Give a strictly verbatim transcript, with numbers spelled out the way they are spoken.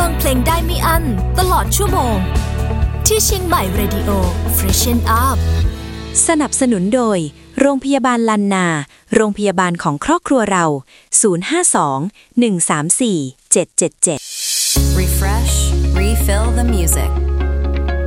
งเพลงได้ไม่อั้นตลอดชั่วโมงที่เชียงใหม่ Radio Freshen Up สนับสนุนโดยโรงพยาบาลลันนาโรงพยาบาลของครอบครัวเราศูนย์ ห้า สอง หนึ่ง สาม สี่ เจ็ด เจ็ด เจ็ด Refresh, refill the music